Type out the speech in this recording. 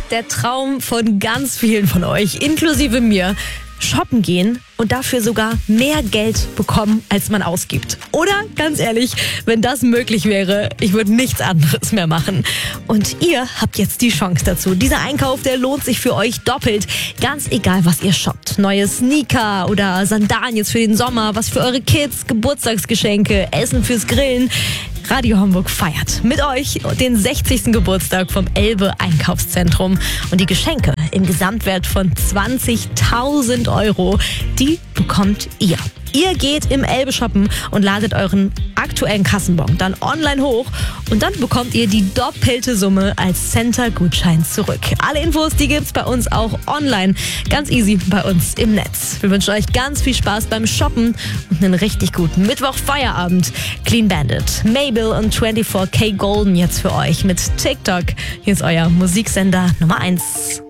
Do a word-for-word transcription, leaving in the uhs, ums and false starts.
der Traum von ganz vielen von euch, inklusive mir. Shoppen gehen und dafür sogar mehr Geld bekommen, als man ausgibt. Oder, ganz ehrlich, wenn das möglich wäre, ich würde nichts anderes mehr machen. Und ihr habt jetzt die Chance dazu. Dieser Einkauf, der lohnt sich für euch doppelt. Ganz egal, was ihr shoppt. Neue Sneaker oder Sandalen jetzt für den Sommer, was für eure Kids, Geburtstagsgeschenke, Essen fürs Grillen. Radio Hamburg feiert mit euch den sechzigsten Geburtstag vom Elbe Einkaufszentrum. Und die Geschenke im Gesamtwert von zwanzigtausend Euro, die bekommt ihr. Ihr geht im Elbe shoppen und ladet euren aktuellen Kassenbon dann online hoch und dann bekommt ihr die doppelte Summe als Center-Gutschein zurück. Alle Infos, die gibt's bei uns auch online. Ganz easy bei uns im Netz. Wir wünschen euch ganz viel Spaß beim Shoppen und einen richtig guten Mittwoch-Feierabend. Clean Bandit, Mabel und vierundzwanzig K Golden jetzt für euch mit TikTok. Hier ist euer Musiksender Nummer eins.